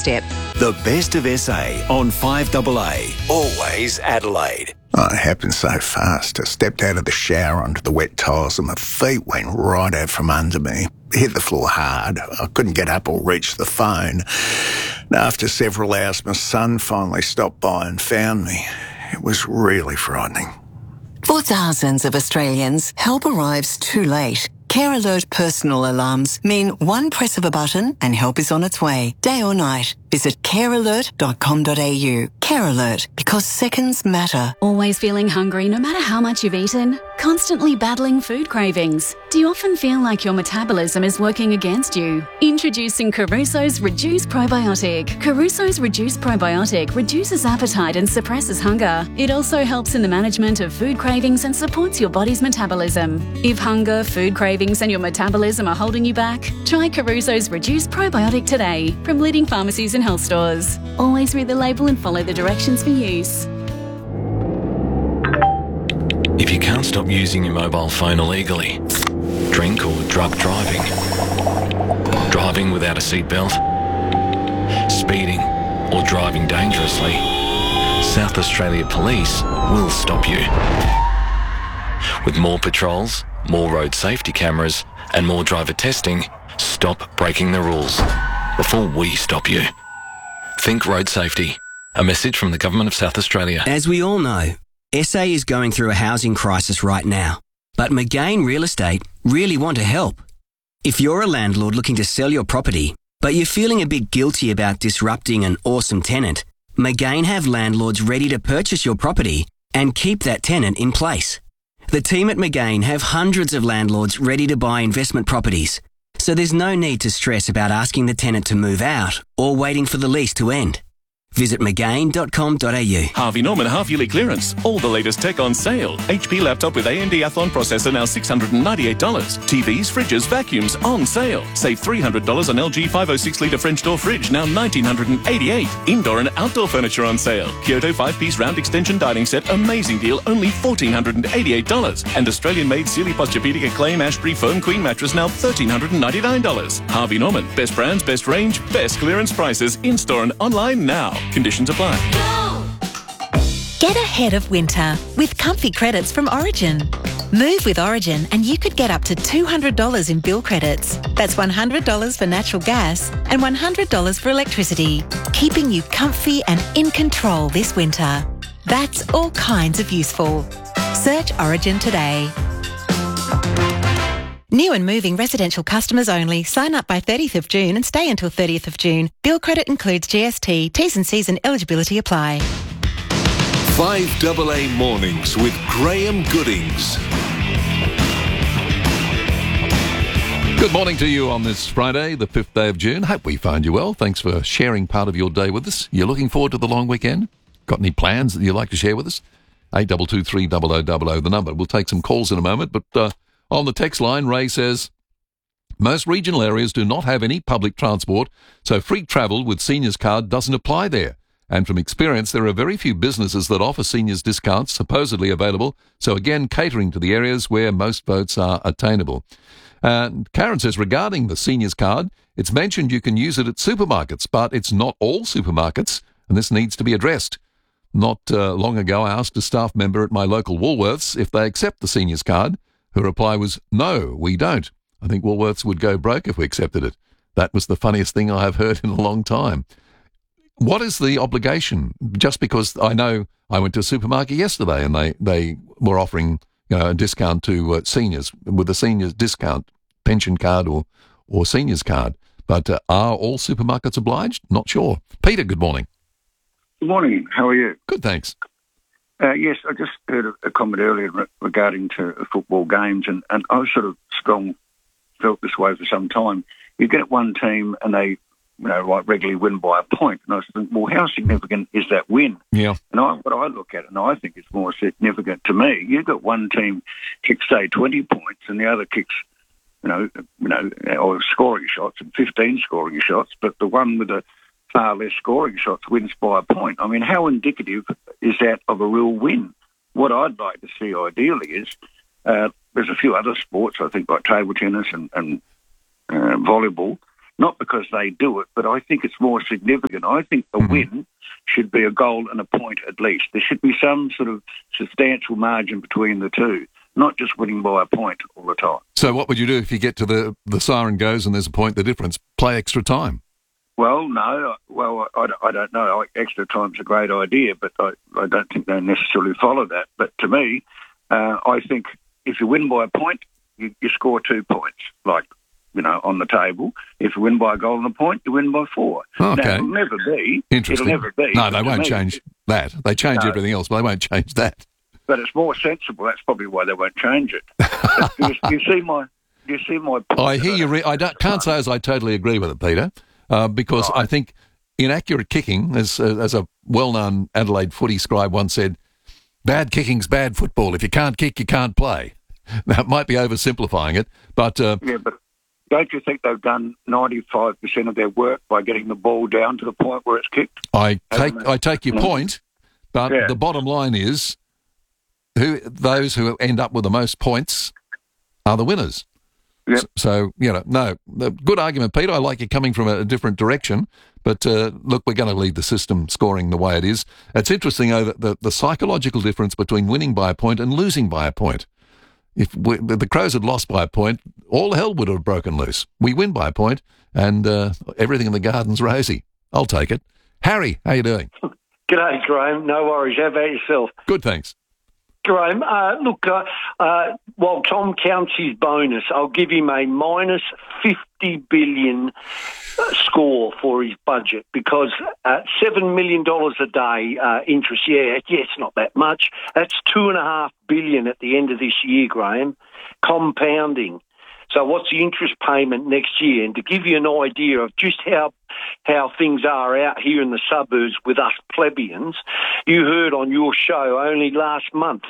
doorstep. The best of SA on 5AA. Always Adelaide. Oh, it happened so fast. I stepped out of the shower onto the wet tiles and my feet went right out from under me. Hit the floor hard. I couldn't get up or reach the phone. And after several hours, my son finally stopped by and found me. It was really frightening. For thousands of Australians, help arrives too late. Care Alert personal alarms mean one press of a button and help is on its way, day or night. Visit carealert.com.au. Care Alert, because seconds matter. Always feeling hungry no matter how much you've eaten? Constantly battling food cravings? Do you often feel like your metabolism is working against you? Introducing Caruso's Reduce Probiotic. Caruso's Reduce Probiotic reduces appetite and suppresses hunger. It also helps in the management of food cravings and supports your body's metabolism. If hunger, food cravings and your metabolism are holding you back, try Caruso's Reduce Probiotic today from leading pharmacies and health stores. Always read the label and follow the directions for use. If you can't stop using your mobile phone illegally, drink or drug driving, driving without a seatbelt, speeding or driving dangerously, South Australia Police will stop you. With more patrols, more road safety cameras and more driver testing, stop breaking the rules before we stop you. Think road safety. A message from the Government of South Australia. As we all know, SA is going through a housing crisis right now, but McGain Real Estate really want to help. If you're a landlord looking to sell your property, but you're feeling a bit guilty about disrupting an awesome tenant, McGain have landlords ready to purchase your property and keep that tenant in place. The team at McGain have hundreds of landlords ready to buy investment properties, so there's no need to stress about asking the tenant to move out or waiting for the lease to end. Visit McGain.com.au. Harvey Norman half-yearly clearance. All the latest tech on sale. HP laptop with AMD Athlon processor now $698. TVs, fridges, vacuums on sale. Save $300 on LG 506-litre French door fridge, now $1,988. Indoor and outdoor furniture on sale. Kyoto 5-piece round extension dining set, amazing deal, only $1,488. And Australian-made Sealy Posturepedic Acclaim Ashbury Foam Queen mattress, now $1,399. Harvey Norman. Best brands, best range, best clearance prices. In-store and online now. Conditions apply. Get ahead of winter with comfy credits from Origin. Move with Origin and you could get up to $200 in bill credits. That's $100 for natural gas and $100 for electricity, keeping you comfy and in control this winter. That's all kinds of useful. Search Origin today. New and moving residential customers only. Sign up by 30th of June and stay until 30th of June. Bill credit includes GST. T's and C's and eligibility apply. 5AA Mornings with Graham Goodings. Good morning to you on this Friday, the 5th day of June. Hope we find you well. Thanks for sharing part of your day with us. You're looking forward to the long weekend? Got any plans that you'd like to share with us? 8223 0000, the number. We'll take some calls in a moment, but on the text line, Ray says, most regional areas do not have any public transport, so free travel with seniors card doesn't apply there. And from experience, there are very few businesses that offer seniors discounts supposedly available, so again, catering to the areas where most votes are attainable. And Karen says, regarding the seniors card, it's mentioned you can use it at supermarkets, but it's not all supermarkets, and this needs to be addressed. Not long ago, I asked a staff member at my local Woolworths if they accept the seniors card. Her reply was, no, we don't. I think Woolworths would go broke if we accepted it. That was the funniest thing I have heard in a long time. What is the obligation? Just because I know I went to a supermarket yesterday and they were offering a discount to seniors with a seniors discount, pension card or seniors card. But are all supermarkets obliged? Not sure. Peter, good morning. Good morning. How are you? Good, thanks. Yes, I just heard a comment earlier regarding to football games, and I was sort of felt this way for some time. You get one team and they, regularly win by a point, and I was thinking, well, how significant is that win? Yeah. And what I look at, and I think it's more significant to me, you've got one team kicks, say, 20 points, and the other kicks, or scoring shots, and 15 scoring shots, but the one with the far less scoring shots wins by a point. I mean, how indicative is that of a real win? What I'd like to see ideally is there's a few other sports, I think, like table tennis and volleyball, not because they do it, but I think it's more significant. I think a win should be a goal and a point at least. There should be some sort of substantial margin between the two, not just winning by a point all the time. So what would you do if you get to the siren goes and there's a point the difference? Play extra time? Well, no. Well, I don't know. Extra time's a great idea, but I don't think they necessarily follow that. But to me, I think if you win by a point, you score 2 points, like, on the table. If you win by a goal and a point, you win by 4. Okay. Now, it'll never be. Interesting. It'll never be. No, they won't change that. They change everything else, but they won't change that. But it's more sensible. That's probably why they won't change it. you see my point? I hear you. Can't say as I totally agree with it, Peter, because I think inaccurate kicking, as a well-known Adelaide footy scribe once said, bad kicking's bad football. If you can't kick, you can't play. Now, it might be oversimplifying it, but... yeah, but don't you think they've done 95% of their work by getting the ball down to the point where it's kicked? I take your point, but the bottom line is those who end up with the most points are the winners. Yep. So, good argument, Peter. I like you coming from a different direction. But, look, we're going to leave the system scoring the way it is. It's interesting, though, that the psychological difference between winning by a point and losing by a point. If the Crows had lost by a point, all hell would have broken loose. We win by a point, and everything in the garden's rosy. I'll take it. Harry, how you doing? G'day, Graham. No worries. How about yourself? Good, thanks. Graham, while Tom counts his bonus, I'll give him a minus 50 billion score for his budget because $7 million a day interest, it's not that much. That's $2.5 billion at the end of this year, Graham, compounding. So what's the interest payment next year? And to give you an idea of just how things are out here in the suburbs with us plebeians, you heard on your show only last month,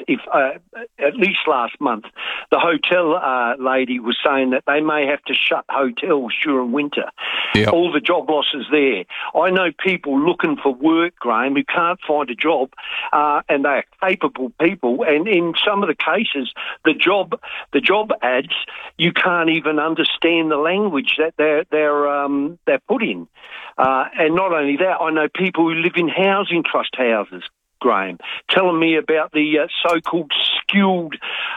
at least last month, the hotel lady was saying that they may have to shut hotels during winter. Yep. All the job losses there. I know people looking for work, Graham, who can't find a job, and they are capable people. And in some of the cases, the job ads, you can't even understand the language that they're put in. And not only that, I know people who live in housing trust houses, Graham, telling me about the so-called skilled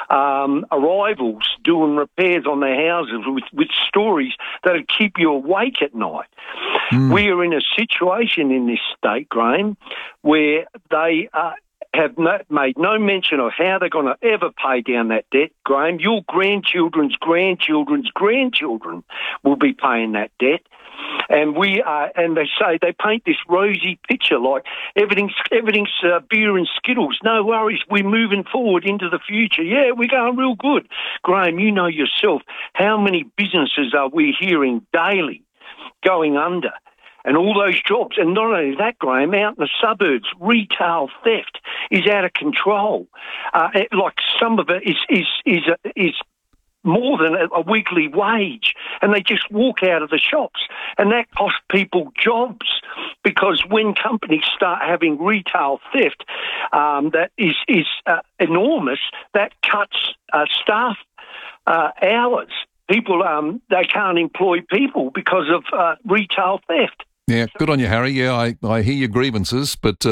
arrivals doing repairs on their houses with stories that'll keep you awake at night. We are in a situation in this state, Graham, where they have made no mention of how they're going to ever pay down that debt, Graham. Your grandchildren's grandchildren's grandchildren will be paying that debt. And and they say they paint this rosy picture like everything's beer and Skittles. No worries, we're moving forward into the future. Yeah, we're going real good. Graham, you know yourself, how many businesses are we hearing daily going under? And all those jobs. And not only that, Graham, out in the suburbs, retail theft is out of control. Like some of it is more than a weekly wage, and they just walk out of the shops, and that costs people jobs because when companies start having retail theft, that is enormous. That cuts staff hours. People they can't employ people because of retail theft. Yeah, good on you, Harry. Yeah, I hear your grievances, but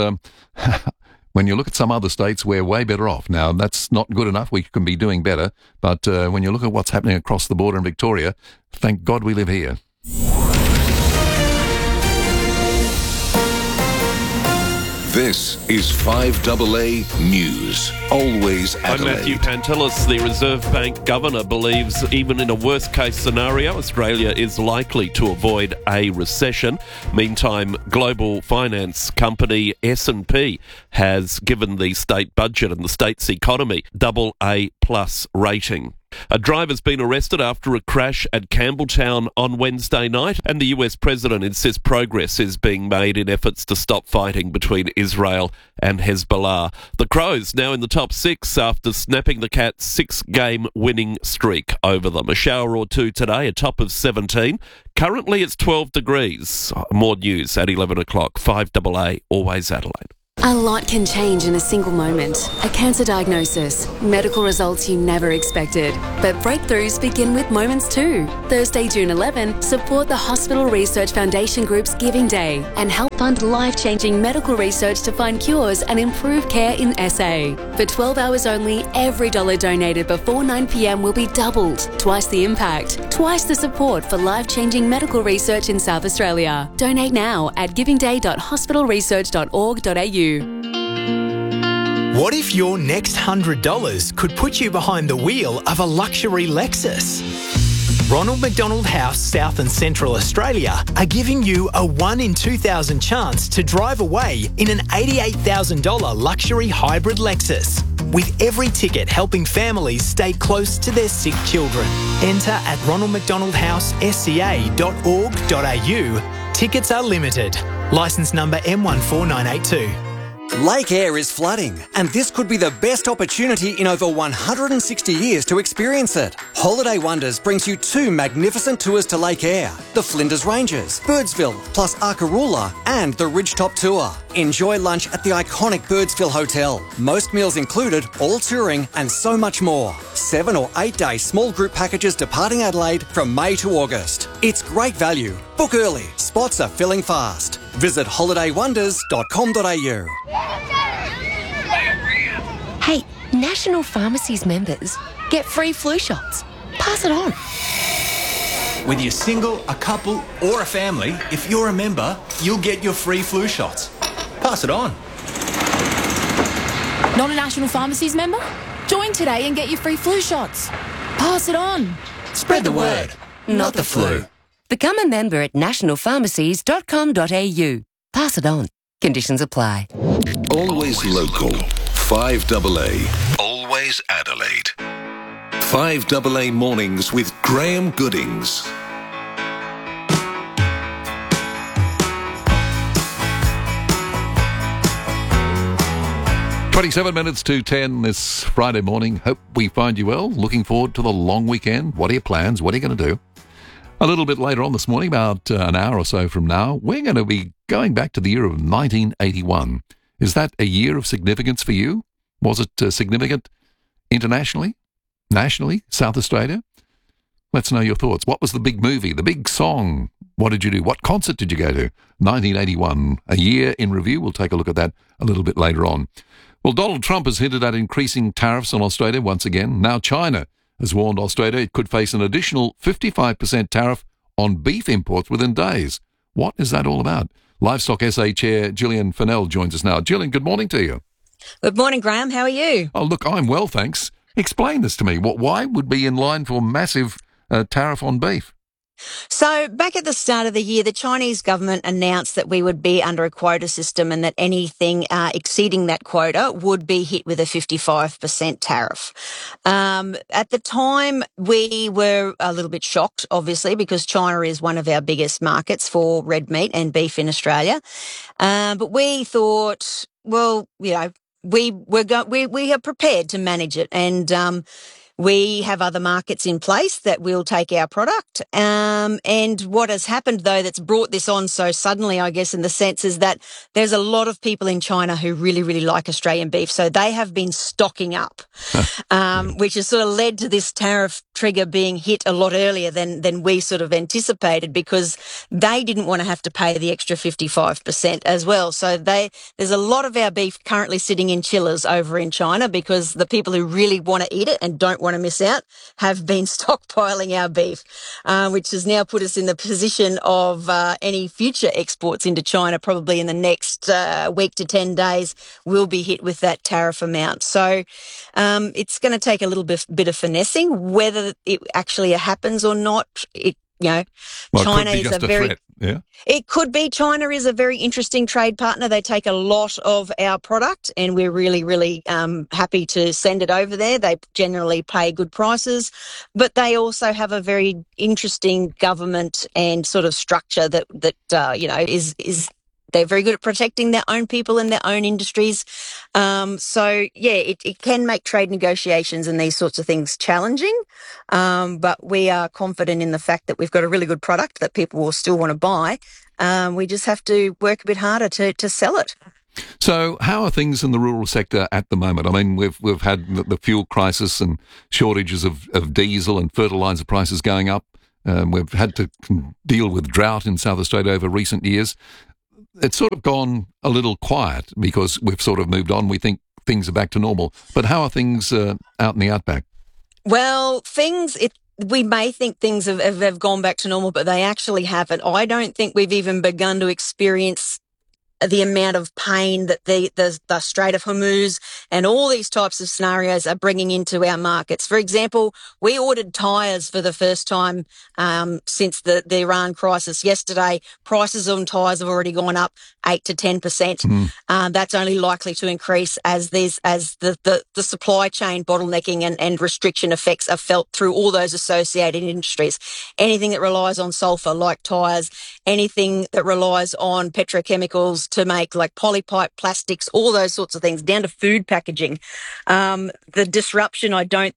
when you look at some other states, we're way better off. Now, that's not good enough. We can be doing better. But when you look at what's happening across the border in Victoria, thank God we live here. This is 5AA News. Always Adelaide. I'm Matthew Pantelis. The Reserve Bank Governor believes even in a worst-case scenario, Australia is likely to avoid a recession. Meantime, global finance company S&P has given the state budget and the state's economy AA+ rating. A driver's been arrested after a crash at Campbelltown on Wednesday night, and the US president insists progress is being made in efforts to stop fighting between Israel and Hezbollah. The Crows now in the top 6 after snapping the Cats' 6-game winning streak over them. A shower or two today, a top of 17. Currently it's 12 degrees. More news at 11 o'clock. 5AA, always Adelaide. A lot can change in a single moment. A cancer diagnosis, medical results you never expected. But breakthroughs begin with moments too. Thursday, June 11, support the Hospital Research Foundation Group's Giving Day and help fund life-changing medical research to find cures and improve care in SA. For 12 hours only, every dollar donated before 9 p.m. will be doubled. Twice the impact, twice the support for life-changing medical research in South Australia. Donate now at givingday.hospitalresearch.org.au. What if your next $100 could put you behind the wheel of a luxury Lexus? Ronald McDonald House, South and Central Australia are giving you a 1 in 2,000 chance to drive away in an $88,000 luxury hybrid Lexus. With every ticket helping families stay close to their sick children. Enter at ronaldmcdonaldhousesca.org.au. Tickets are limited. Licence number M14982. Lake Eyre is flooding, and this could be the best opportunity in over 160 years to experience it. Holiday Wonders brings you 2 magnificent tours to Lake Eyre, the Flinders Ranges, Birdsville, plus Arkaroola, and the Ridgetop Tour. Enjoy lunch at the iconic Birdsville Hotel. Most meals included, all touring, and so much more. 7 or 8 day small group packages departing Adelaide from May to August. It's great value. Book early. Spots are filling fast. Visit holidaywonders.com.au. Hey, National Pharmacies members get free flu shots. Pass it on. Whether you're single, a couple, or a family, if you're a member, you'll get your free flu shots. Pass it on. Not a National Pharmacies member? Join today and get your free flu shots. Pass it on. Spread the word, not the flu. Become a member at nationalpharmacies.com.au. Pass it on. Conditions apply. Always local. 5AA. Always Adelaide. 5AA Mornings with Graham Goodings. "27 minutes to 10 this Friday morning. Hope we find you well. Looking forward to the long weekend. What are your plans? What are you going to do?" A little bit later on this morning, about an hour or so from now, we're going to be going back to the year of 1981. Is that a year of significance for you? Was it significant internationally, nationally, South Australia? Let's know your thoughts. What was the big movie, the big song? What did you do? What concert did you go to? 1981, a year in review. We'll take a look at that a little bit later on. Well, Donald Trump has hinted at increasing tariffs on Australia once again. Now China has warned Australia it could face an additional 55% tariff on beef imports within days. What is that all about? Livestock SA Chair Gillian Fennell joins us now. Gillian, good morning to you. Good morning, Graham. How are you? Oh, look, I'm well, thanks. Explain this to me. Why would be in line for massive tariff on beef? So back at the start of the year, the Chinese government announced that we would be under a quota system and that anything exceeding that quota would be hit with a 55% tariff. At the time, we were a little bit shocked, obviously, because China is one of our biggest markets for red meat and beef in Australia. But we thought, well, you know, we are prepared to manage it, and we have other markets in place that will take our product. And what has happened, though, that's brought this on so suddenly, I guess, in the sense is that there's a lot of people in China who really, really like Australian beef. So they have been stocking up, which has sort of led to this tariff trigger being hit a lot earlier than we sort of anticipated, because they didn't want to have to pay the extra 55% as well. So there's a lot of our beef currently sitting in chillers over in China, because the people who really want to eat it and don't want to miss out have been stockpiling our beef, which has now put us in the position of any future exports into China probably in the next week to 10 days will be hit with that tariff amount. So it's going to take a little bit of finessing. Whether it actually happens or not, China is a very threat. Yeah. It could be. China is a very interesting trade partner. They take a lot of our product, and we're really, really happy to send it over there. They generally pay good prices, but they also have a very interesting government and sort of structure that is they're very good at protecting their own people and their own industries. It can make trade negotiations and these sorts of things challenging. But we are confident in the fact that we've got a really good product that people will still want to buy. We just have to work a bit harder to sell it. So, how are things in the rural sector at the moment? I mean, we've had the fuel crisis and shortages of diesel and fertiliser prices going up. We've had to deal with drought in South Australia over recent years. It's sort of gone a little quiet because we've sort of moved on. We think things are back to normal. But how are things out in the outback? Well, we may think things have gone back to normal, but they actually haven't. I don't think we've even begun to experience the amount of pain that the Strait of Hormuz and all these types of scenarios are bringing into our markets. For example, we ordered tyres for the first time since the Iran crisis yesterday. Prices on tyres have already gone up 8 to 10%. That's only likely to increase as the supply chain bottlenecking and restriction effects are felt through all those associated industries. Anything that relies on sulphur, like tyres, anything that relies on petrochemicals to make, like polypipe, plastics, all those sorts of things, down to food packaging. The disruption,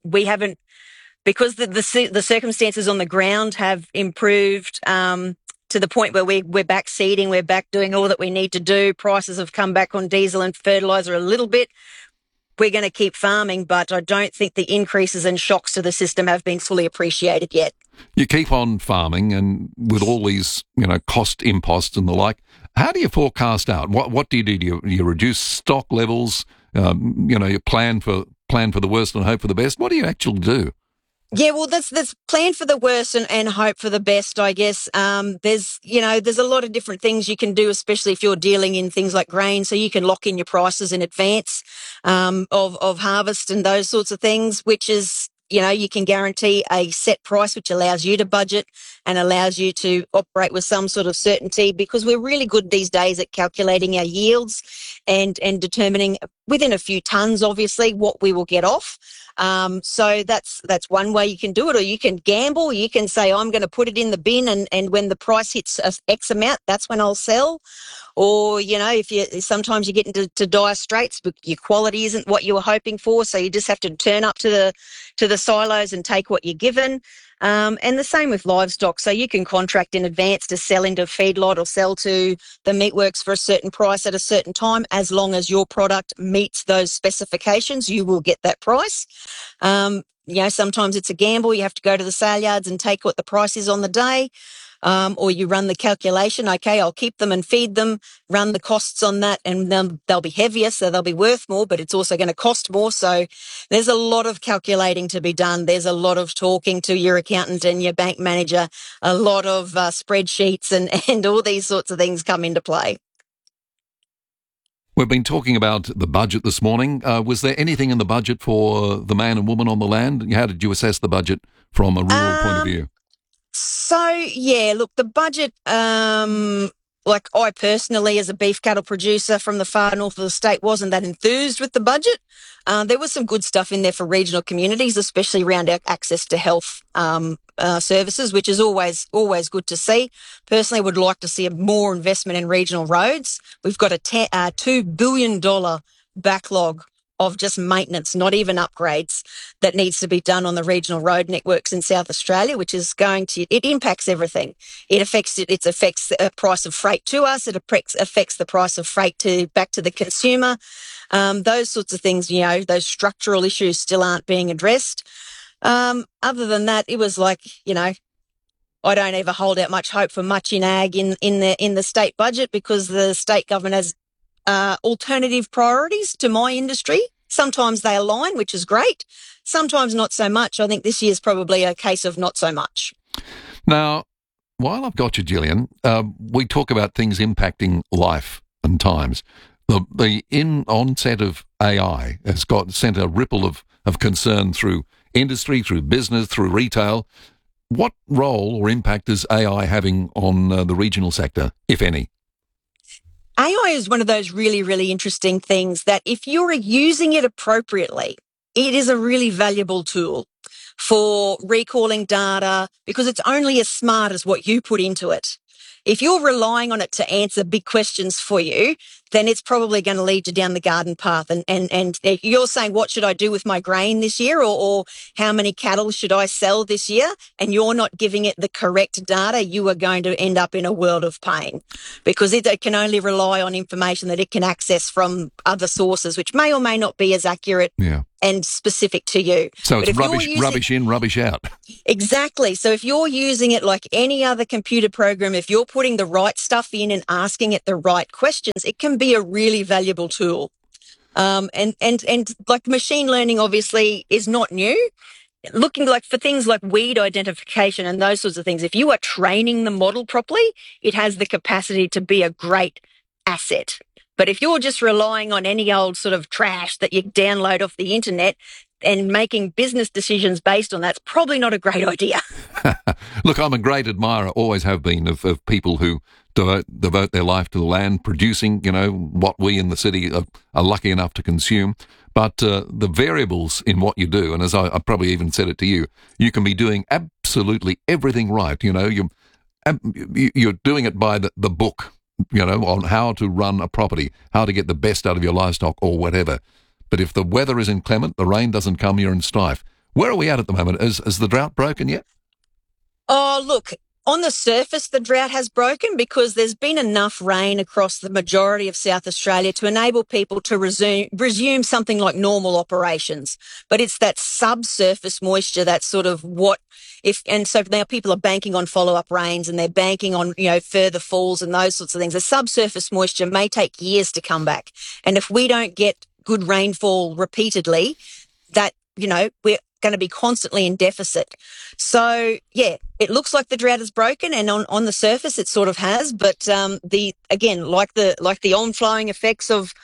because the circumstances on the ground have improved to the point where we're back seeding, we're back doing all that we need to do. Prices have come back on diesel and fertiliser a little bit. We're going to keep farming, but I don't think the increases and shocks to the system have been fully appreciated yet. You keep on farming, and with all these, cost imposts and the like, how do you forecast out? What do you do? Do you reduce stock levels? You plan for the worst and hope for the best. What do you actually do? Yeah, well, that's plan for the worst and hope for the best, I guess. There's a lot of different things you can do, especially if you're dealing in things like grain. So you can lock in your prices in advance of harvest and those sorts of things, which is, you can guarantee a set price, which allows you to budget and allows you to operate with some sort of certainty, because we're really good these days at calculating our yields and determining within a few tons, obviously, what we will get off. So that's one way you can do it, or you can gamble. You can say, I'm going to put it in the bin, and when the price hits X amount, that's when I'll sell. Or, sometimes you get into dire straits, but your quality isn't what you were hoping for. So you just have to turn up to the silos and take what you're given. And the same with livestock. So you can contract in advance to sell into a feedlot or sell to the meatworks for a certain price at a certain time. As long as your product meets those specifications, you will get that price. Sometimes it's a gamble. You have to go to the sale yards and take what the price is on the day. Or you run the calculation, okay, I'll keep them and feed them, run the costs on that, and then they'll be heavier, so they'll be worth more, but it's also going to cost more. So there's a lot of calculating to be done. There's a lot of talking to your accountant and your bank manager, a lot of spreadsheets and all these sorts of things come into play. We've been talking about the budget this morning. Was there anything in the budget for the man and woman on the land? How did you assess the budget from a rural point of view? So, yeah, look, the budget, like I personally, as a beef cattle producer from the far north of the state, wasn't that enthused with the budget. There was some good stuff in there for regional communities, especially around access to health services, which is always good to see. Personally, would like to see more investment in regional roads. We've got a $2 billion backlog of just maintenance, not even upgrades, that needs to be done on the regional road networks in South Australia, which is it impacts everything. It affects the price of freight to us. It affects the price of freight back to the consumer. Those sorts of things, those structural issues still aren't being addressed. Other than that, it was like, I don't ever hold out much hope for much in ag in the state budget, because the state government has alternative priorities to my industry. Sometimes they align, which is great. Sometimes not so much. I think this year's probably a case of not so much. Now, while I've got you, Gillian, we talk about things impacting life and times. The onset of AI has sent a ripple of concern through industry, through business, through retail. What role or impact is AI having on the regional sector, if any? AI is one of those really, really interesting things that if you're using it appropriately, it is a really valuable tool for recalling data, because it's only as smart as what you put into it. if you're relying on it to answer big questions for you, then it's probably going to lead you down the garden path. And if you're saying, what should I do with my grain this year, or how many cattle should I sell this year, and you're not giving it the correct data, you are going to end up in a world of pain, because it can only rely on information that it can access from other sources, which may or may not be as accurate and specific to you. So it's rubbish in, rubbish out. Exactly. So if you're using it like any other computer program, if you're putting the right stuff in and asking it the right questions, it can be a really valuable tool. And like machine learning obviously is not new. Looking like for things like weed identification and those sorts of things, if you are training the model properly, it has the capacity to be a great asset. But if you're just relying on any old sort of trash that you download off the internet and making business decisions based on that, it's probably not a great idea. Look, I'm a great admirer, always have been, of people who devote their life to the land, producing, what we in the city are lucky enough to consume. But the variables in what you do, and as I probably even said it to you, you can be doing absolutely everything right. You're doing it by the book, on how to run a property, how to get the best out of your livestock or whatever. But if the weather is inclement, the rain doesn't come, you're in strife. Where are we at the moment? Is the drought broken yet? Oh, look, on the surface, the drought has broken because there's been enough rain across the majority of South Australia to enable people to resume something like normal operations. But it's that subsurface moisture that's sort of and so now people are banking on follow-up rains, and they're banking on, further falls and those sorts of things. The subsurface moisture may take years to come back. And if we don't get good rainfall repeatedly, that, we're going to be constantly in deficit. So, yeah, it looks like the drought is broken, and on the surface it sort of has. But like the on-flowing effects of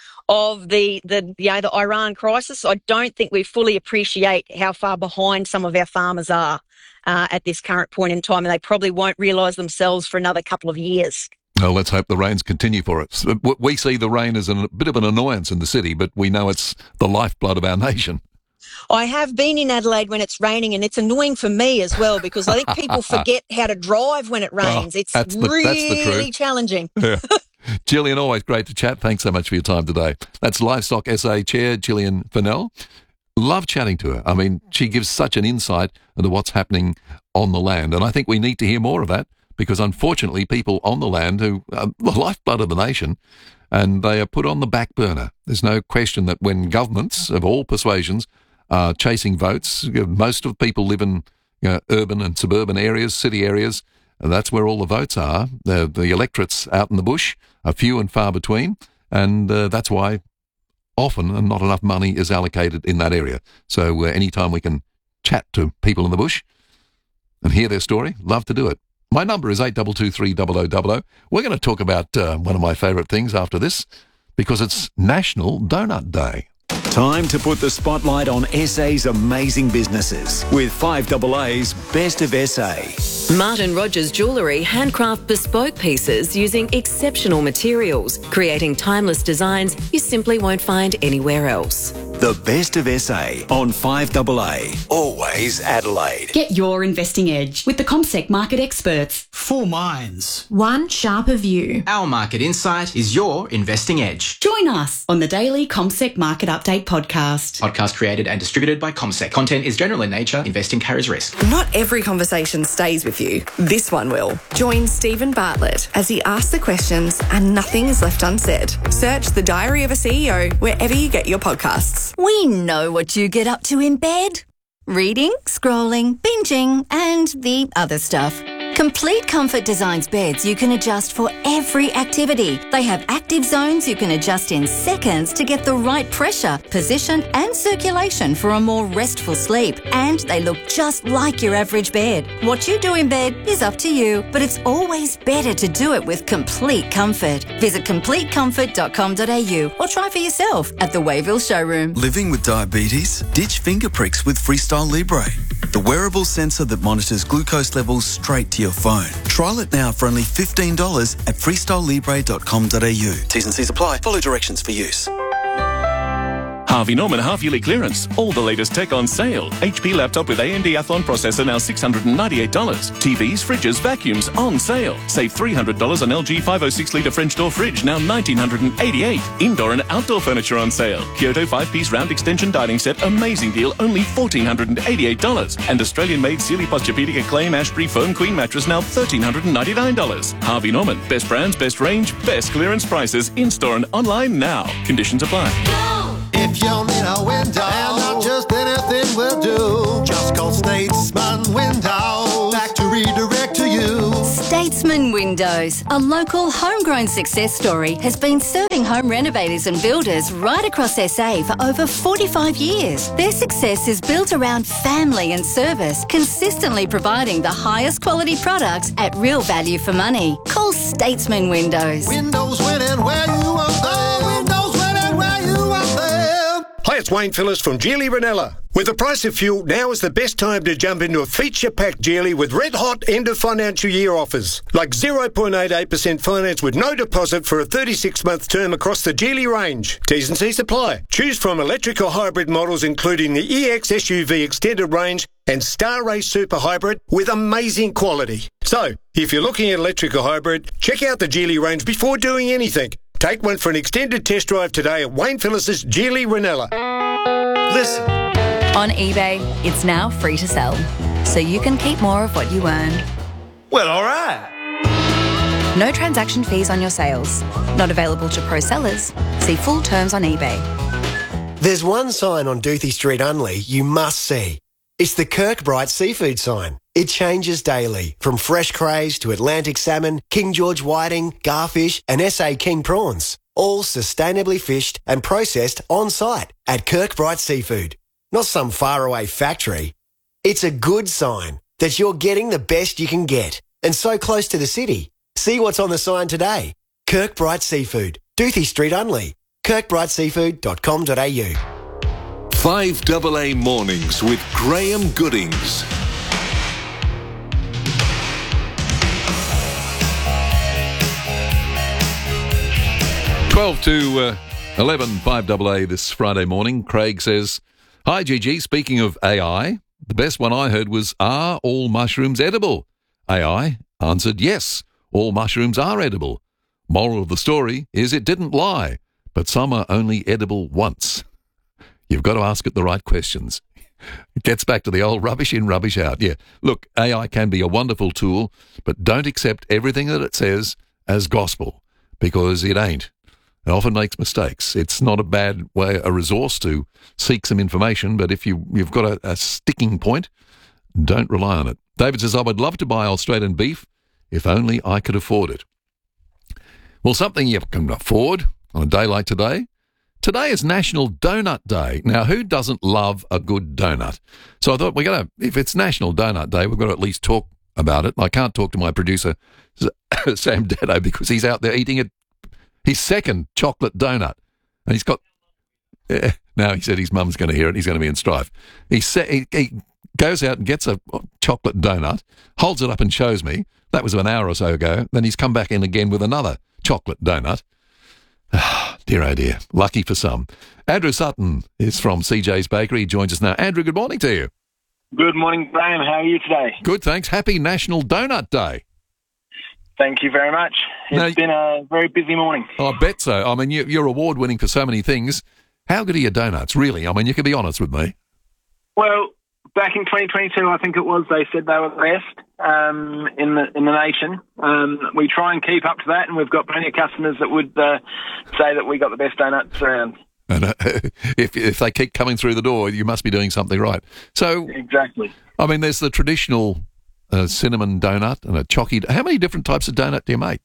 the Iran crisis, I don't think we fully appreciate how far behind some of our farmers are at this current point in time, and they probably won't realise themselves for another couple of years. Well, let's hope the rains continue for us. We see the rain as a bit of an annoyance in the city, but we know it's the lifeblood of our nation. I have been in Adelaide when it's raining, and it's annoying for me as well, because I think people forget how to drive when it rains. It's really challenging. Yeah. Gillian, always great to chat. Thanks so much for your time today. That's Livestock SA Chair Gillian Fennell. Love chatting to her. I mean, she gives such an insight into what's happening on the land, and I think we need to hear more of that, because unfortunately people on the land who are the lifeblood of the nation, and they are put on the back burner. There's no question that when governments of all persuasions are chasing votes, most of the people live in urban and suburban areas, city areas, and that's where all the votes are. The electorates out in the bush are few and far between, and that's why often and not enough money is allocated in that area. So anytime we can chat to people in the bush and hear their story, love to do it. My number is 82230000. We're going to talk about one of my favourite things after this, because it's National Donut Day. Time to put the spotlight on SA's amazing businesses with 5AA's Best of SA. Martin Rogers Jewellery handcraft bespoke pieces using exceptional materials, creating timeless designs you simply won't find anywhere else. The Best of SA on 5AA. Always Adelaide. Get your investing edge with the CommSec market experts. 4 minds. One sharper view. Our market insight is your investing edge. Join us on the daily CommSec Market Update podcast. Podcast created and distributed by CommSec. Content is general in nature. Investing carries risk. Not every conversation stays with you. This one will. Join Stephen Bartlett as he asks the questions and nothing is left unsaid. Search The Diary of a CEO wherever you get your podcasts. We know what you get up to in bed. Reading, scrolling, binging, and the other stuff. Complete Comfort designs beds you can adjust for every activity. They have active zones you can adjust in seconds to get the right pressure, position and circulation for a more restful sleep. And they look just like your average bed. What you do in bed is up to you, but it's always better to do it with Complete Comfort. Visit CompleteComfort.com.au or try for yourself at the Wayville showroom. Living with diabetes? Ditch finger pricks with Freestyle Libre, the wearable sensor that monitors glucose levels straight to your phone. Trial it now for only $15 at freestylelibre.com.au. T's and C's apply. Follow directions for use. Harvey Norman half-yearly clearance. All the latest tech on sale. HP laptop with AMD Athlon processor now $698. TVs, fridges, vacuums on sale. Save $300 on LG 506-litre French door fridge now $1,988. Indoor and outdoor furniture on sale. Kyoto 5-piece round extension dining set, amazing deal, only $1,488. And Australian-made Sealy Posturepedic Acclaim Ashbury Foam Queen mattress now $1,399. Harvey Norman, best brands, best range, best clearance prices, in-store and online now. Conditions apply. If you need a window, and not just anything will do, just call Statesman Windows. Factory direct to you. Statesman Windows, a local homegrown success story, has been serving home renovators and builders right across SA for over 45 years. Their success is built around family and service, consistently providing the highest quality products at real value for money. Call Statesman Windows. Windows winning where you want them. Windows winning where you want them. Hi, it's Wayne Phillips from Geely Ranella. With the price of fuel, now is the best time to jump into a feature-packed Geely with red-hot end-of-financial year offers. Like 0.88% finance with no deposit for a 36-month term across the Geely range. T's and C's apply. Choose from electric or hybrid models including the EX SUV Extended Range and Star Race Super Hybrid with amazing quality. So, if you're looking at electric or hybrid, check out the Geely range before doing anything. Take one for an extended test drive today at Wayne Phillips' Geely Ranella. Listen. On eBay, it's now free to sell, so you can keep more of what you earn. Well, all right. No transaction fees on your sales. Not available to pro sellers. See full terms on eBay. There's one sign on Doothie Street Unley you must see. It's the Kirkbride seafood sign. It changes daily, from fresh crays to Atlantic salmon, King George whiting, garfish and SA King prawns. All sustainably fished and processed on site at Kirkbride Seafood. Not some faraway factory. It's a good sign that you're getting the best you can get and so close to the city. See what's on the sign today. Kirkbride Seafood, Doothie Street Unley, kirkbrideseafood.com.au. 5AA Mornings with Graham Goodings. Twelve to 11, 5AA this Friday morning. Craig says, "Hi, Gigi. Speaking of AI, the best one I heard was, are all mushrooms edible? AI answered, yes, all mushrooms are edible. Moral of the story is it didn't lie, but some are only edible once." You've got to ask it the right questions. It gets back to the old rubbish in, rubbish out. Yeah, look, AI can be a wonderful tool, but don't accept everything that it says as gospel, because it ain't. It often makes mistakes. It's not a bad way, a resource to seek some information, but if you've got a sticking point, don't rely on it. David says, I would love to buy Australian beef if only I could afford it. Well, something you can afford on a day like today. Today is National Donut Day. Now, who doesn't love a good donut? So I thought if it's National Donut Day, we've got to at least talk about it. I can't talk to my producer, Sam Daddo, because he's out there eating his second chocolate donut. And he's got... now, he said his mum's going to hear it. He's going to be in strife. He goes out and gets a chocolate donut, holds it up and shows me. That was an hour or so ago. Then he's come back in again with another chocolate donut. Dear, oh dear. Lucky for some. Andrew Sutton is from CJ's Bakery. He joins us now. Andrew, good morning to you. Good morning, Graham. How are you today? Good, thanks. Happy National Donut Day. Thank you very much. It's been a very busy morning. I bet so. I mean, you're award-winning for so many things. How good are your donuts, really? I mean, you can be honest with me. Well, back in 2022, I think it was, they said they were the best in the nation. We try and keep up to that, and we've got plenty of customers that would say that we got the best donuts around. And if they keep coming through the door, you must be doing something right. So exactly. I mean, there's the traditional cinnamon donut and a chocky. How many different types of donut do you make?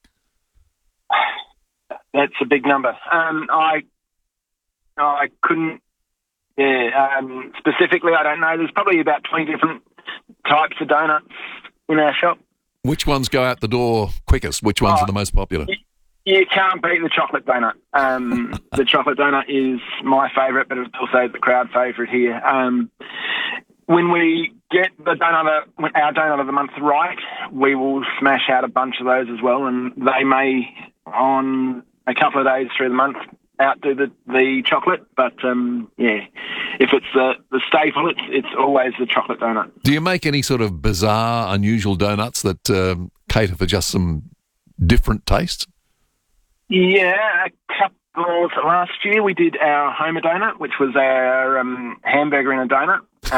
That's a big number. I couldn't. Yeah, specifically, I don't know. There's probably about 20 different types of donuts in our shop. Which ones go out the door quickest? Which ones are the most popular? You can't beat the chocolate donut. The chocolate donut is my favourite, but it's also the crowd favourite here. When we get our donut of the month right, we will smash out a bunch of those as well, and they may, on a couple of days through the month, outdo the chocolate. But if it's the staple, it's always the chocolate donut. Do you make any sort of bizarre, unusual donuts that cater for just some different tastes? Yeah, a couple. Last year we did our Homer donut, which was our hamburger in a donut,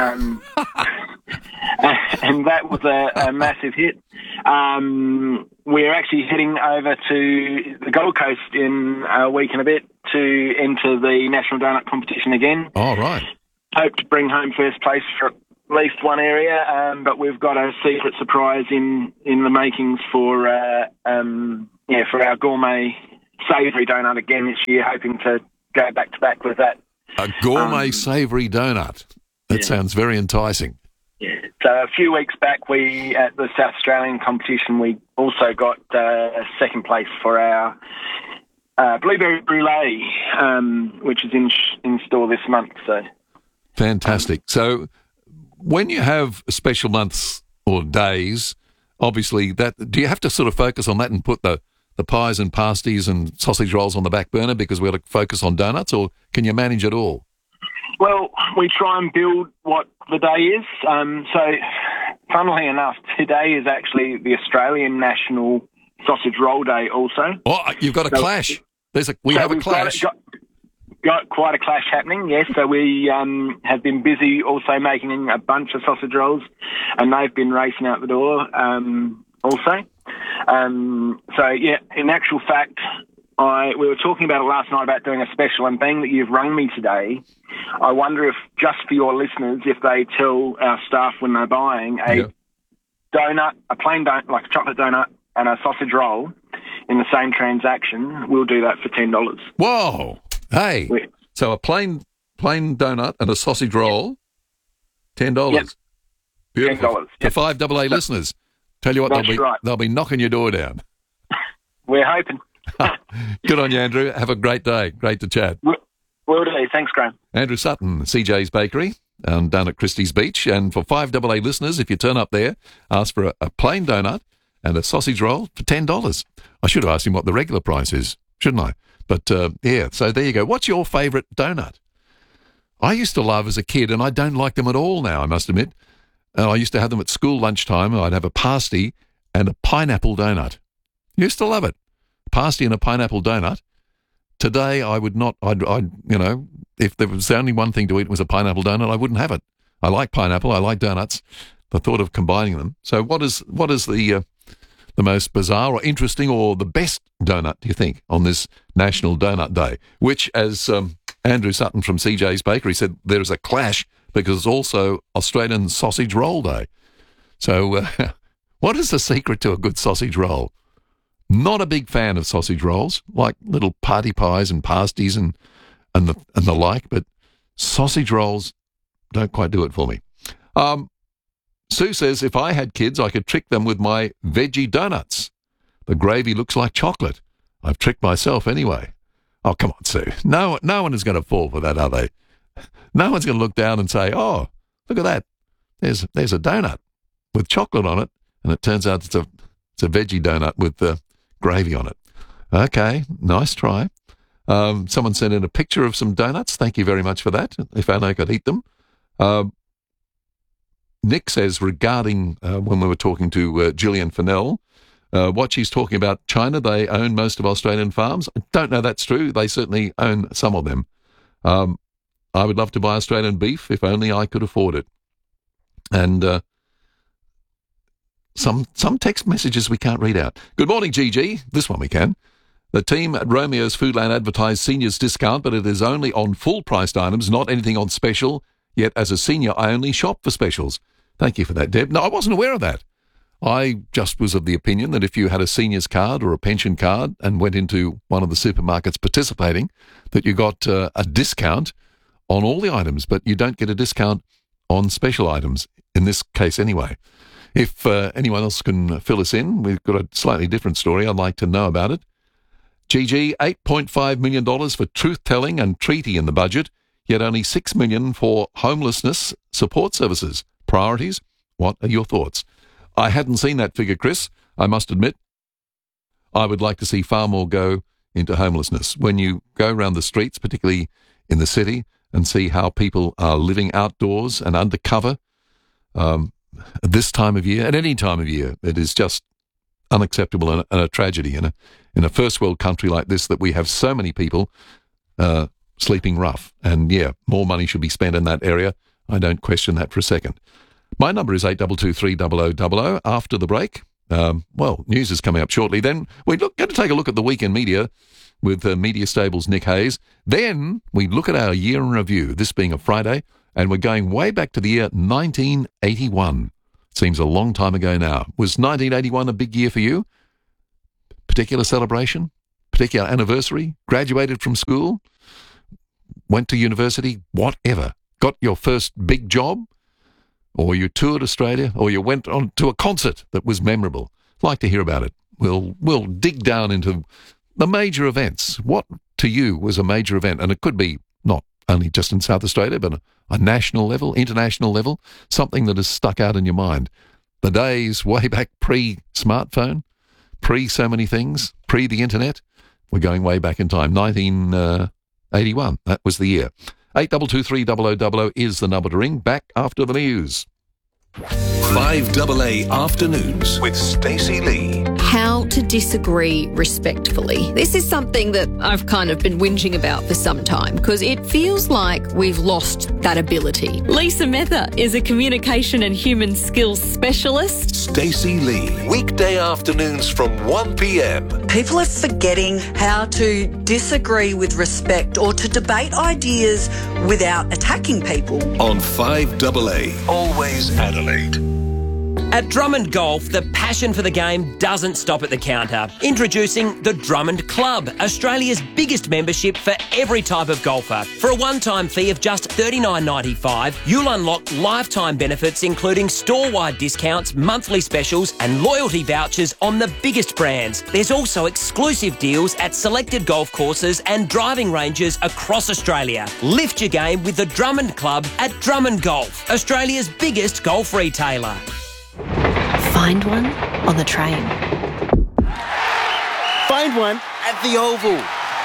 and that was a massive hit. We're actually heading over to the Gold Coast in a week and a bit to enter the National Donut Competition again. Oh, right. Hope to bring home first place for at least one area, but we've got a secret surprise in the makings for our gourmet savoury donut again this year, hoping to go back-to-back with that. A gourmet savoury donut. That sounds very enticing. Yeah. So a few weeks back, at the South Australian competition, we also got second place for our blueberry brulee, which is in store this month. So fantastic. So when you have special months or days, obviously, do you have to sort of focus on that and put the pies and pasties and sausage rolls on the back burner because we've got to focus on donuts, or can you manage it all? Well, we try and build what the day is. So, funnily enough, today is actually the Australian National Sausage Roll Day also. Oh, you've got a clash. We have a clash. Got quite a clash happening, yes. So we have been busy also making a bunch of sausage rolls, and they've been racing out the door also. In actual fact, we were talking about it last night about doing a special, and being that you've rung me today, I wonder if, just for your listeners, if they tell our staff when they're buying a donut, a plain donut, like a chocolate donut, and a sausage roll in the same transaction, we'll do that for $10. Whoa! Hey, so a plain donut and a sausage roll, $10. Yep. Beautiful. $10. To 5AA listeners. Tell you what, they'll be knocking your door down. We're hoping. Good on you, Andrew. Have a great day. Great to chat. Will do. Thanks, Graham. Andrew Sutton, CJ's Bakery, down at Christie's Beach. And for 5AA listeners, if you turn up there, ask for a plain donut and a sausage roll for $10. I should have asked him what the regular price is, shouldn't I? But, so there you go. What's your favourite donut? I used to love as a kid, and I don't like them at all now, I must admit. I used to have them at school lunchtime. I'd have a pasty and a pineapple donut. Used to love it. Pasty and a pineapple donut. Today, I would not, if there was only one thing to eat was a pineapple donut, I wouldn't have it. I like pineapple. I like donuts. The thought of combining them. So what is the most bizarre or interesting or the best donut, do you think, on this National Donut Day? Which, as Andrew Sutton from CJ's Bakery said, there is a clash because it's also Australian Sausage Roll Day. So what is the secret to a good sausage roll? Not a big fan of sausage rolls, like little party pies and pasties and the like, but sausage rolls don't quite do it for me. Sue says, if I had kids, I could trick them with my veggie donuts. The gravy looks like chocolate. I've tricked myself anyway. Oh, come on, Sue. No one is going to fall for that, are they? No one's going to look down and say, oh, look at that. There's a donut with chocolate on it, and it turns out it's a veggie donut with gravy on it. Okay, nice try. Someone sent in a picture of some donuts. Thank you very much for that. If only I could eat them. Nick says, regarding when we were talking to Gillian Fennell, what she's talking about, China, they own most of Australian farms. I don't know that's true. They certainly own some of them. I would love to buy Australian beef if only I could afford it. And some text messages we can't read out. Good morning, Gigi. This one we can. The team at Romeo's Foodland advertised seniors discount, but it is only on full-priced items, not anything on special. Yet as a senior, I only shop for specials. Thank you for that, Deb. No, I wasn't aware of that. I just was of the opinion that if you had a seniors card or a pension card and went into one of the supermarkets participating, that you got a discount on all the items, but you don't get a discount on special items, in this case anyway. If anyone else can fill us in, we've got a slightly different story. I'd like to know about it. GG, $8.5 million for truth-telling and treaty in the budget, yet only $6 million for homelessness support services. Priorities? What are your thoughts? I hadn't seen that figure, Chris, I must admit. I would like to see far more go into homelessness. When you go around the streets, particularly in the city, and see how people are living outdoors and under cover at this time of year, at any time of year, it is just unacceptable and a tragedy in a first world country like this, that we have so many people sleeping rough. And yeah, more money should be spent in that area. I don't question that for a second. My number is 82230000. After the break, news is coming up shortly. Then we're going to take a look at the weekend media with Media Stable's Nick Hayes. Then we look at our year in review, this being a Friday, and we're going way back to the year 1981. Seems a long time ago now. Was 1981 a big year for you? Particular celebration? Particular anniversary? Graduated from school? Went to university? Whatever. Got your first big job? Or you toured Australia? Or you went on to a concert that was memorable? I'd like to hear about it. We'll dig down into the major events. What to you was a major event? And it could be not only just in South Australia, but a national level, international level, something that has stuck out in your mind. The days way back pre-smartphone, pre-so many things, pre the internet. We're going way back in time. 1981, that was the year. 82230000 is the number to ring. Back after the news. 5AA Afternoons with Stacey Lee. How to disagree respectfully. This is something that I've kind of been whinging about for some time because it feels like we've lost that ability. Lisa Mether is a communication and human skills specialist. Stacey Lee. Weekday afternoons from 1 p.m. People are forgetting how to disagree with respect or to debate ideas without attacking people. On 5AA. Always Adelaide. At Drummond Golf, the passion for the game doesn't stop at the counter. Introducing the Drummond Club, Australia's biggest membership for every type of golfer. For a one-time fee of just $39.95, you'll unlock lifetime benefits including store-wide discounts, monthly specials and loyalty vouchers on the biggest brands. There's also exclusive deals at selected golf courses and driving ranges across Australia. Lift your game with the Drummond Club at Drummond Golf, Australia's biggest golf retailer. Find one on the train. Find one at the Oval.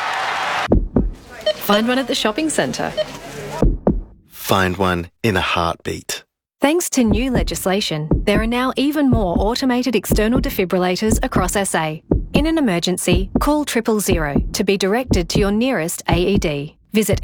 Find one at the shopping centre. Find one in a heartbeat. Thanks to new legislation, there are now even more automated external defibrillators across SA. In an emergency, call 000 to be directed to your nearest AED. Visit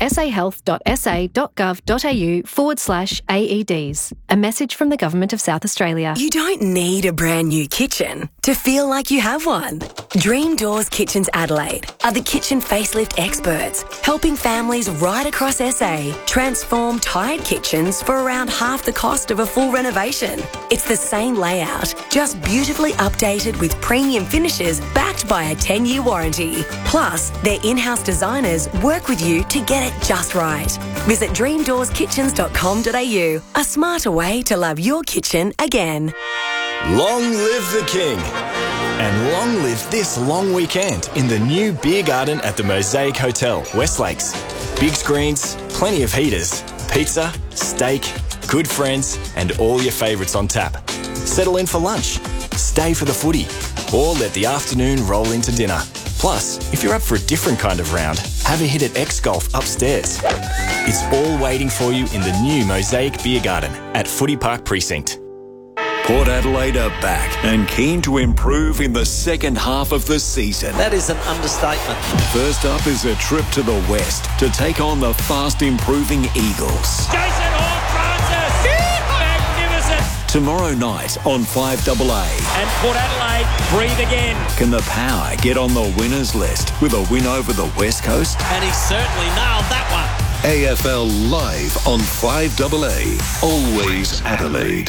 sahealth.sa.gov.au/AEDs. A message from the Government of South Australia. You don't need a brand new kitchen to feel like you have one. Dream Doors Kitchens Adelaide are the kitchen facelift experts, helping families right across SA transform tired kitchens for around half the cost of a full renovation. It's the same layout, just beautifully updated with premium finishes backed by a 10-year warranty. Plus, their in-house designers work with you to get it just right. Visit dreamdoorskitchens.com.au, a smarter way to love your kitchen again. Long live the King. And long live this long weekend in the new beer garden at the Mosaic Hotel, West Lakes. Big screens, plenty of heaters, pizza, steak, good friends, and all your favourites on tap. Settle in for lunch, stay for the footy, or let the afternoon roll into dinner. Plus, if you're up for a different kind of round, have a hit at X-Golf upstairs. It's all waiting for you in the new Mosaic Beer Garden at Footy Park Precinct. Port Adelaide are back and keen to improve in the second half of the season. That is an understatement. First up is a trip to the west to take on the fast-improving Eagles. Jason Hall-Francis! Magnificent! Tomorrow night on 5AA. And Port Adelaide breathe again. Can the Power get on the winners list with a win over the West Coast? And he certainly nailed that one. AFL Live on 5AA. Always Adelaide.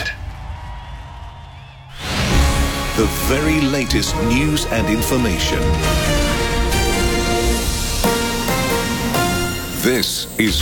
The very latest news and information. This is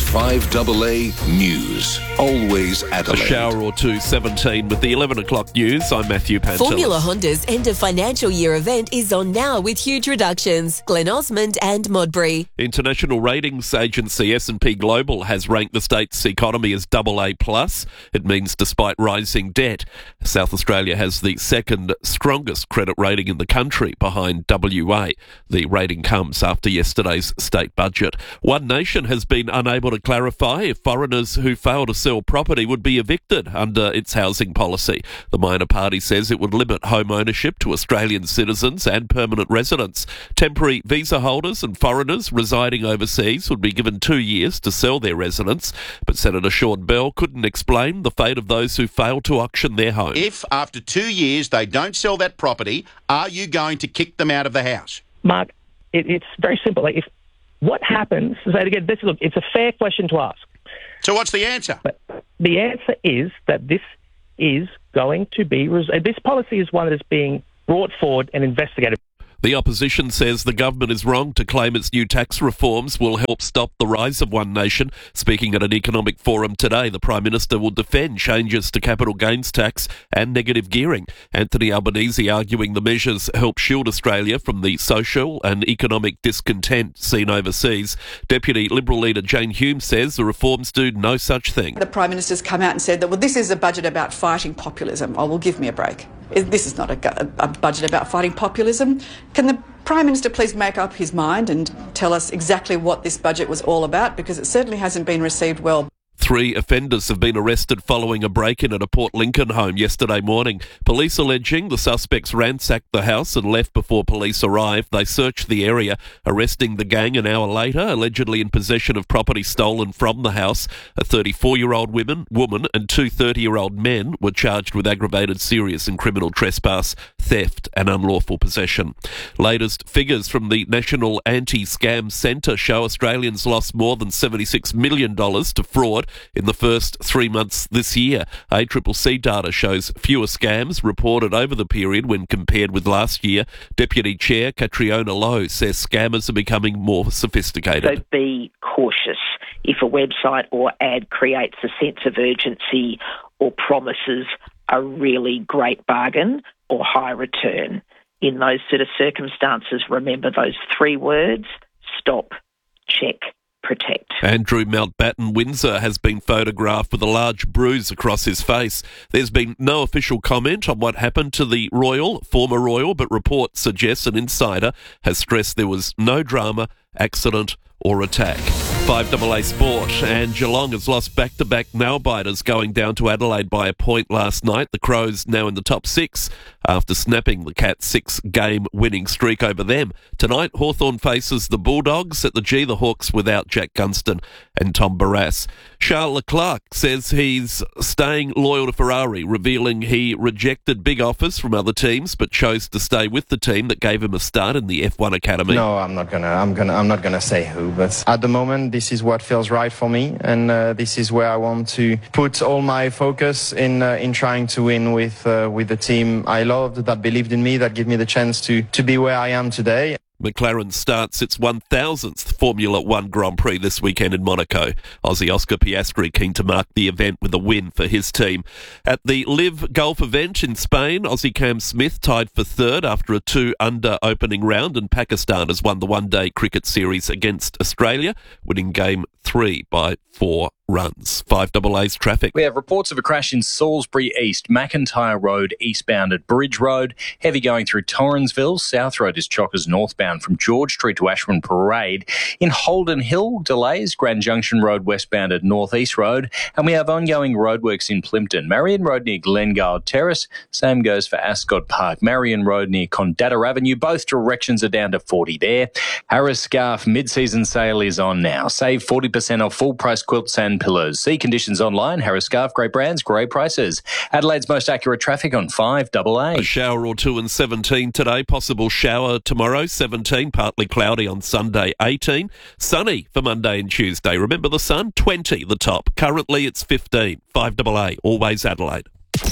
5AA News. Always Adelaide. A shower or two, 17 with the 11 o'clock news. I'm Matthew Pantelis. Formula Honda's end of financial year event is on now with huge reductions. Glen Osmond and Modbury. International ratings agency S&P Global has ranked the state's economy as AA+. It means despite rising debt, South Australia has the second strongest credit rating in the country behind WA. The rating comes after yesterday's state budget. One Nation has been unable to clarify if foreigners who fail to sell property would be evicted under its housing policy. The minor party says it would limit home ownership to Australian citizens and permanent residents. Temporary visa holders and foreigners residing overseas would be given 2 years to sell their residence, but Senator Sean Bell couldn't explain the fate of those who fail to auction their home. If after 2 years they don't sell that property, are you going to kick them out of the house? Mark, it's very simple. Like, if what happens, so again, look, it's a fair question to ask. So what's the answer? But the answer is that this is going to be, this policy is one that is being brought forward and investigated. The opposition says the government is wrong to claim its new tax reforms will help stop the rise of One Nation. Speaking at an economic forum today, the Prime Minister will defend changes to capital gains tax and negative gearing. Anthony Albanese arguing the measures help shield Australia from the social and economic discontent seen overseas. Deputy Liberal leader Jane Hume says the reforms do no such thing. The Prime Minister's come out and said that, well, this is a budget about fighting populism. Oh, well, give me a break. This is not a budget about fighting populism. Can the Prime Minister please make up his mind and tell us exactly what this budget was all about? Because it certainly hasn't been received well. 3 offenders have been arrested following a break-in at a Port Lincoln home yesterday morning. Police alleging the suspects ransacked the house and left before police arrived. They searched the area, arresting the gang an hour later, allegedly in possession of property stolen from the house. A 34-year-old woman and 2 30-year-old men were charged with aggravated serious and criminal trespass, theft and unlawful possession. Latest figures from the National Anti-Scam Centre show Australians lost more than $76 million to fraud in the first 3 months this year. ACCC data shows fewer scams reported over the period when compared with last year. Deputy Chair Catriona Lowe says scammers are becoming more sophisticated. So be cautious. If a website or ad creates a sense of urgency or promises a really great bargain or high return, in those sort of circumstances, remember those 3 words: stop, check, protect. Andrew Mountbatten Windsor has been photographed with a large bruise across his face. There's been no official comment on what happened to the former Royal, but reports suggest an insider has stressed there was no drama, accident or attack. 5AA Sport, and Geelong has lost back-to-back nail-biters going down to Adelaide by a point last night. The Crows now in the top 6 after snapping the Cats' 6-game winning streak over them. Tonight, Hawthorn faces the Bulldogs at the G, the Hawks without Jack Gunston and Tom Barrass. Charles Leclerc says he's staying loyal to Ferrari, revealing he rejected big offers from other teams but chose to stay with the team that gave him a start in the F1 Academy. No, I'm not gonna say who, but at the moment this is what feels right for me, and this is where I want to put all my focus in trying to win with the team I loved, that believed in me, that gave me the chance to be where I am today. McLaren starts its 1,000th Formula One Grand Prix this weekend in Monaco. Aussie Oscar Piastri keen to mark the event with a win for his team. At the Live Golf event in Spain, Aussie Cam Smith tied for 3rd after a 2-under opening round, and Pakistan has won the one-day cricket series against Australia, winning Game 3 by 4 runs. 5AA's traffic. We have reports of a crash in Salisbury East, McIntyre Road eastbound at Bridge Road. Heavy going through Torrensville. South Road is chockers northbound from George Street to Ashburn Parade. In Holden Hill, delays. Grand Junction Road westbound at North East Road. And we have ongoing roadworks in Plympton. Marion Road near Glengale Terrace. Same goes for Ascot Park. Marion Road near Condata Avenue. Both directions are down to 40 there. Harris Scarf mid-season sale is on now. Save 40% off full-price quilts and pillows. See conditions online. Harris Scarf, great brands, great prices. Adelaide's most accurate traffic on 5AA. A shower or two and 17 today. Possible shower tomorrow, 17. Partly cloudy on Sunday, 18. Sunny for Monday and Tuesday. Remember the sun? 20 the top. Currently it's 15. 5AA, always Adelaide.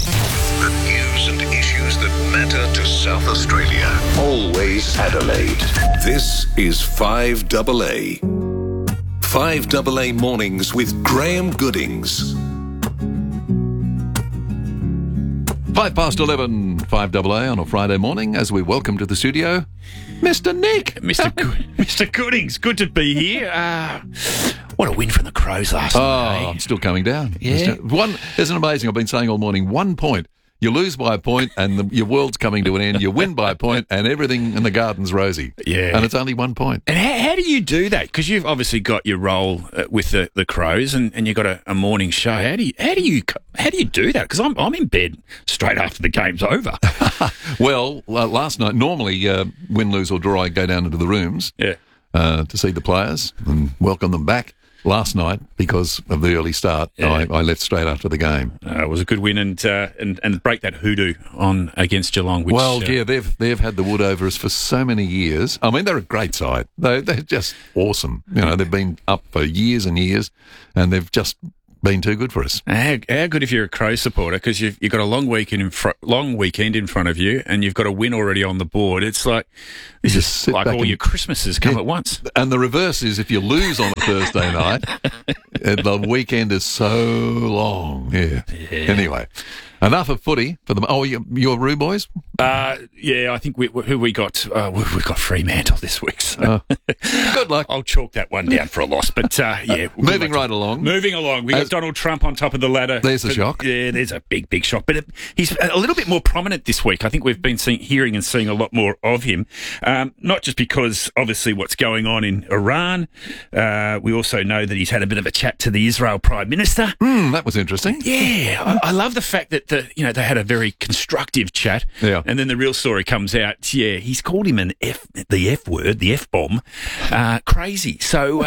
The news and issues that matter to South Australia. Always Adelaide. This is 5AA. 5AA Mornings with Graham Goodings. 11, 5AA on a Friday morning as we welcome to the studio Mr. Nick. Mr. Goodings, good to be here. What a win from the Crows last night. Oh, I'm still coming down. Yeah. Isn't it amazing? I've been saying all morning, 1 point. You lose by a point and your world's coming to an end. You win by a point and everything in the garden's rosy. Yeah. And it's only 1 point. And how do you do that? Because you've obviously got your role with the Crows and you've got a morning show. How do you do that? Because I'm in bed straight after the game's over. Well, last night, normally win, lose or draw, I go down into the rooms to see the players and welcome them back. Last night, because of the early start, I left straight after the game. It was a good win and break that hoodoo on against Geelong. Which, they've had the wood over us for so many years. I mean, they're a great side. They're just awesome. You know, they've been up for years and years, and they've just been too good for us. How good if you're a Crow supporter, because you've got a long weekend in front of you, and you've got a win already on the board. It's like this is like all your Christmases come at once. And the reverse is if you lose on a Thursday night, the weekend is so long. Yeah. Anyway. Enough of footy for them. Oh, your Roo boys? I think we got? We've got Fremantle this week. So. Good luck. I'll chalk that one down for a loss. But moving right along. Moving along. We got Donald Trump on top of the ladder. There's a shock. Yeah, there's a big shock. But he's a little bit more prominent this week. I think we've been hearing and seeing a lot more of him. Not just because obviously what's going on in Iran. We also know that he's had a bit of a chat to the Israel Prime Minister. That was interesting. Yeah, I love the fact that they had a very constructive chat. Yeah. And then the real story comes out. Yeah, he's called him the F word, the F bomb, crazy. So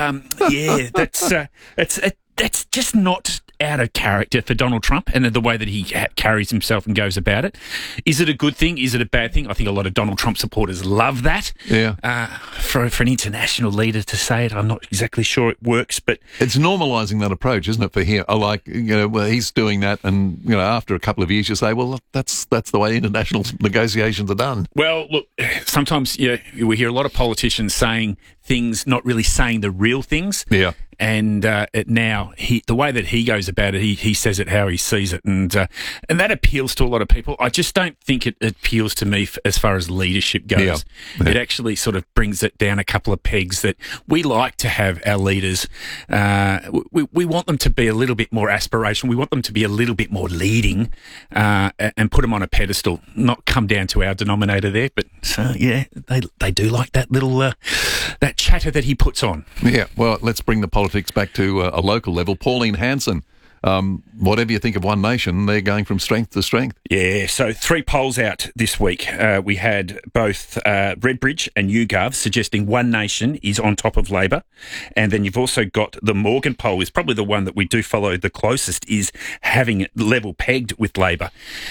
that's just not out of character for Donald Trump and the way that he carries himself and goes about it. Is it a good thing? Is it a bad thing? I think a lot of Donald Trump supporters love that. Yeah. For an international leader to say it, I'm not exactly sure it works, but it's normalising that approach, isn't it? For him, he's doing that, and after a couple of years, you say, well, that's the way international negotiations are done. Well, look, sometimes we hear a lot of politicians saying things, not really saying the real things. Yeah. And now the way that he goes about it, he says it how he sees it, and that appeals to a lot of people. I just don't think it appeals to me as far as leadership goes. Yeah. It actually sort of brings it down a couple of pegs that we like to have our leaders. We want them to be a little bit more aspirational. We want them to be a little bit more leading, and put them on a pedestal, not come down to our denominator there. But they do like that little that chatter that he puts on. Yeah. Well, let's bring the politics back to a local level. Pauline Hanson, whatever you think of One Nation, they're going from strength to strength. Yeah, so 3 polls out this week. We had both Redbridge and YouGov suggesting One Nation is on top of Labor. And then you've also got the Morgan poll is probably the one that we do follow the closest, is having it level pegged with Labor.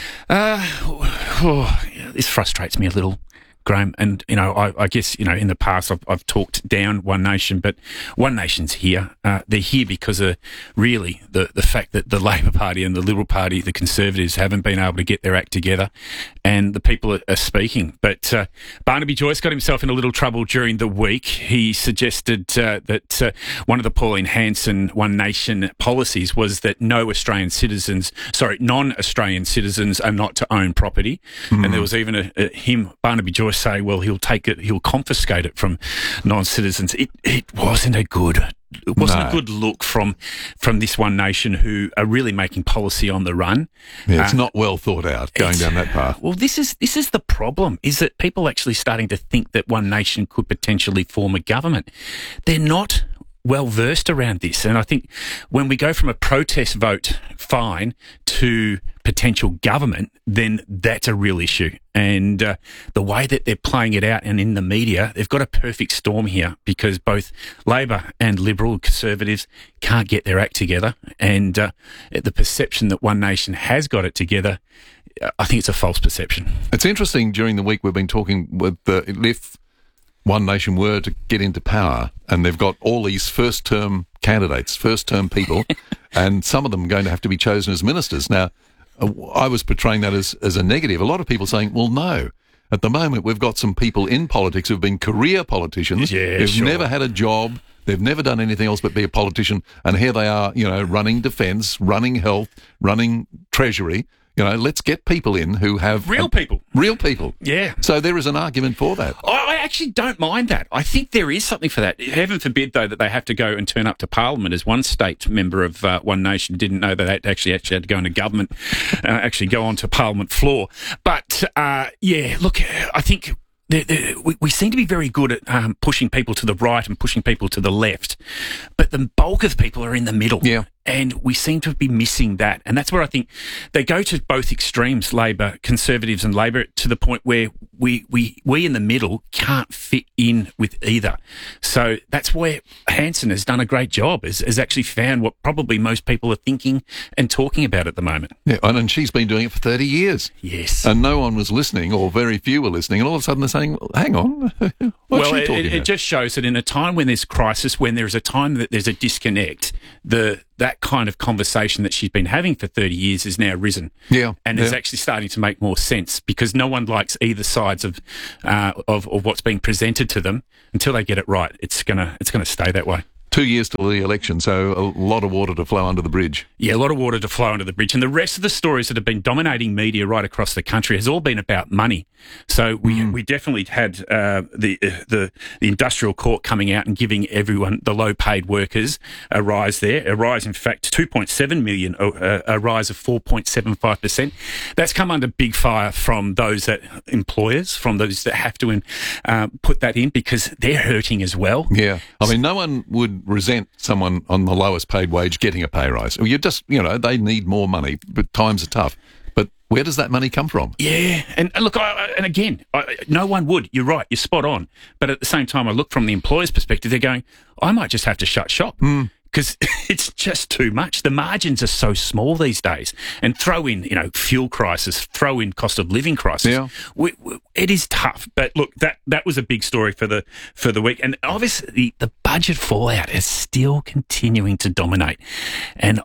This frustrates me a little, Graham, and I guess in the past I've talked down One Nation, but One Nation's here. They're here because of really the fact that the Labor Party and the Liberal Party, the Conservatives, haven't been able to get their act together, and the people are speaking. But Barnaby Joyce got himself in a little trouble during the week. He suggested that one of the Pauline Hanson One Nation policies was that non-Australian citizens are not to own property, and there was even Barnaby Joyce say, well, he'll confiscate it from non-citizens. It wasn't a good look from this One Nation, who are really making policy on the run. Yeah, it's not well thought out going down that path. Well, this is the problem, is that people are actually starting to think that One Nation could potentially form a government. They're not well versed around this, and I think when we go from a protest vote fine to potential government, then that's a real issue. And the way that they're playing it out and in the media, they've got a perfect storm here, because both Labor and Liberal Conservatives can't get their act together, and the perception that One Nation has got it together, I think it's a false perception. It's interesting, during the week we've been talking with if One Nation were to get into power, and they've got all these first-term candidates, first-term people, and some of them going to have to be chosen as ministers. Now, I was portraying that as a negative. A lot of people saying, well, no. At the moment, we've got some people in politics who've been career politicians, who've never had a job, They've never done anything else but be a politician. And here they are, running defence, running health, running treasury. Let's get people in who have... Real people. Real people. Yeah. So there is an argument for that. I actually don't mind that. I think there is something for that. Heaven forbid, though, that they have to go and turn up to Parliament. As one state member of One Nation didn't know that they actually had to go into government, actually go onto Parliament floor. But, look, I think... We seem to be very good at pushing people to the right and pushing people to the left, but the bulk of people are in the middle. Yeah. And we seem to be missing that. And that's where I think they go to both extremes, Labor, Conservatives and Labor, to the point where we in the middle can't fit in with either. So that's where Hanson has done a great job, has actually found what probably most people are thinking and talking about at the moment. Yeah, and she's been doing it for 30 years. Yes. And no one was listening, or very few were listening, and all of a sudden they're saying, well, hang on, what's she talking about? It just shows that in a time when there's crisis, when there's a time that there's a disconnect, that kind of conversation that she's been having for 30 years has now risen. Yeah. And it's actually starting to make more sense, because no one likes either sides of what's being presented to them until they get it right. It's gonna stay that way. 2 years till the election, so a lot of water to flow under the bridge. Yeah, a lot of water to flow under the bridge. And the rest of the stories that have been dominating media right across the country has all been about money. So we definitely had the industrial court coming out and giving everyone, the low-paid workers, a rise there. A rise, in fact, 2.7 million, a rise of 4.75%. That's come under big fire from those employers, from those that have to put that in, because they're hurting as well. Yeah. I mean, no one would resent someone on the lowest paid wage getting a pay rise. You just, they need more money, but times are tough. But where does that money come from? Yeah, and look, no one would. You're right, you're spot on. But at the same time, I look from the employer's perspective, they're going, I might just have to shut shop. Because it's just too much. The margins are so small these days. And throw in, fuel crisis, throw in cost of living crisis. Yeah. It is tough. But look, that was a big story for the week. And obviously, the budget fallout is still continuing to dominate. And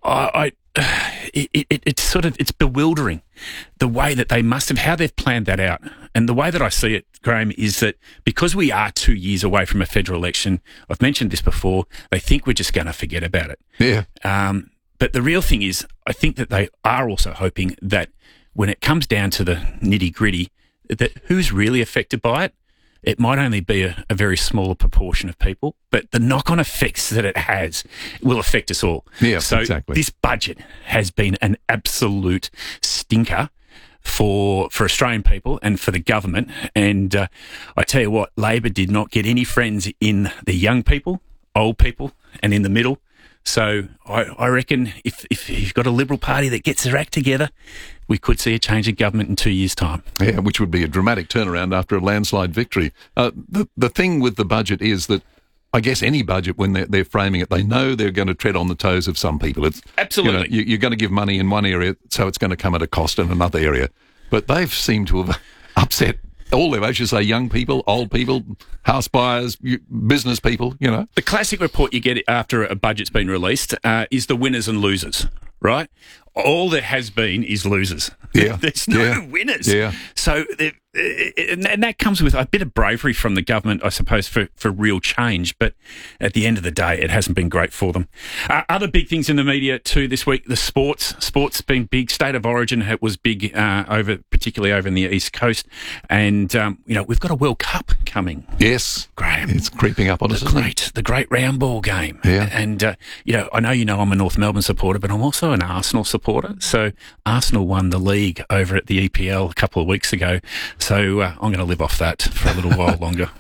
it's bewildering, the way that they must have, how they've planned that out. And the way that I see it, Graham, is that because we are 2 years away from a federal election, I've mentioned this before, they think we're just going to forget about it. Yeah. But the real thing is, I think that they are also hoping that when it comes down to the nitty-gritty, that who's really affected by it, it might only be a very smaller proportion of people, but the knock-on effects that it has will affect us all. Yeah, so exactly. This budget has been an absolute stinker for Australian people and for the government. And I tell you what, Labor did not get any friends in the young people, old people, and in the middle. So I reckon if you've got a Liberal Party that gets their act together, we could see a change of government in 2 years' time. Yeah, which would be a dramatic turnaround after a landslide victory. The thing with the budget is that I guess any budget, when they're framing it, they know they're going to tread on the toes of some people. It's absolutely. You're going to give money in one area, so it's going to come at a cost in another area. But they've seemed to have upset all of, I should say, young people, old people, house buyers, business people, The classic report you get after a budget's been released is the winners and losers, right? All there has been is losers. Yeah. There's no winners. Yeah. So, and that comes with a bit of bravery from the government, I suppose, for real change. But at the end of the day, it hasn't been great for them. Other big things in the media too this week: the sports. Sports been big. State of Origin was big particularly over in the East Coast, and we've got a World Cup coming. Yes, Graham, it's creeping up on us. The great round ball game. Yeah, and I know I'm a North Melbourne supporter, but I'm also an Arsenal supporter. So Arsenal won the league over at the EPL a couple of weeks ago. So I'm going to live off that for a little while longer.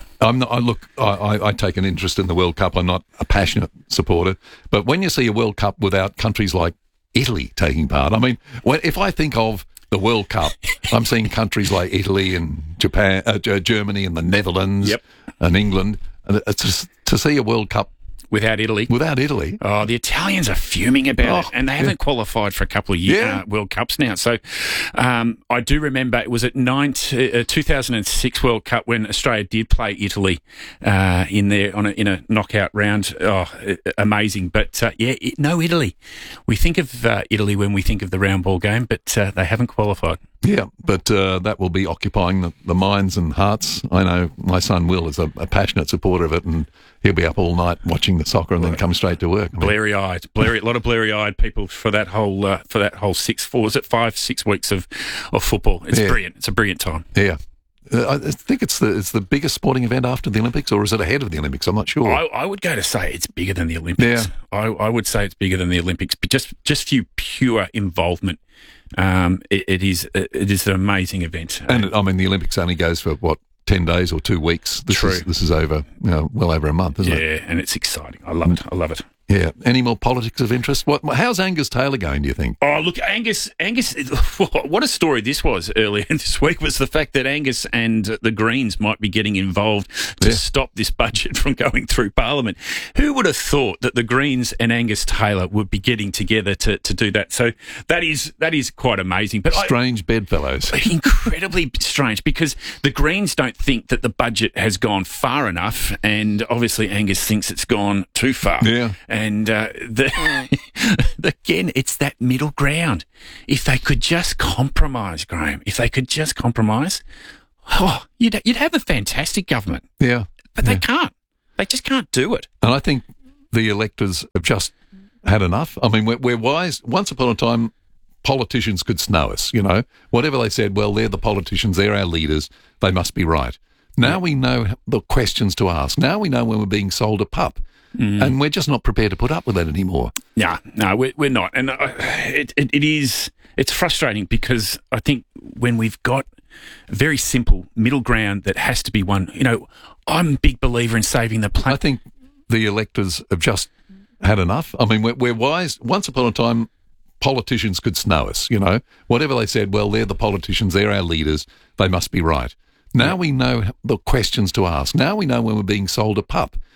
I take an interest in the World Cup. I'm not a passionate supporter. But when you see a World Cup without countries like Italy taking part, I mean, if I think of the World Cup, I'm seeing countries like Italy and Japan, Germany and the Netherlands and England. And to see a World Cup without Italy. Oh, the Italians are fuming about it, and they haven't qualified for a couple of World Cups now. So I do remember it was at 2006 World Cup when Australia did play Italy in a knockout round. Oh, amazing. But no Italy. We think of Italy when we think of the round ball game, but they haven't qualified. Yeah, but that will be occupying the minds and hearts. I know my son Will is a passionate supporter of it, and he'll be up all night watching the soccer and then come straight to work. Blurry-eyed, a lot of blurry-eyed people for that whole 5-6 weeks of football. It's brilliant. It's a brilliant time. Yeah. I think it's the biggest sporting event after the Olympics, or is it ahead of the Olympics? I'm not sure. I would go to say it's bigger than the Olympics. Yeah. I would say it's bigger than the Olympics, but just for pure involvement, it is an amazing event. And I mean, the Olympics only goes for 10 days or 2 weeks. This is over, well over a month, isn't it? Yeah, and it's exciting. I love it. I love it. Yeah. Any more politics of interest? How's Angus Taylor going, do you think? Oh, look, Angus, what a story this was earlier this week was the fact that Angus and the Greens might be getting involved to stop this budget from going through Parliament. Who would have thought that the Greens and Angus Taylor would be getting together to do that? So that is quite amazing. But strange bedfellows. Incredibly strange, because the Greens don't think that the budget has gone far enough, and obviously Angus thinks it's gone too far. Yeah. And again, it's that middle ground. If they could just compromise, Graham, you'd have a fantastic government. Yeah. But they can't. They just can't do it. And I think the electors have just had enough. I mean, we're wise. Once upon a time, politicians could snow us, Whatever they said, well, they're the politicians, they're our leaders, they must be right. Now we know the questions to ask. Now we know when we're being sold a pup. And we're just not prepared to put up with that anymore. No, we're not. And it's frustrating, because I think when we've got a very simple middle ground that has to be one, I'm a big believer in saving the planet. I think the electors have just had enough. I mean, we're wise. Once upon a time, politicians could snow us, Whatever they said, well, they're the politicians, they're our leaders, they must be right. Now we know the questions to ask. Now we know when we're being sold a pup.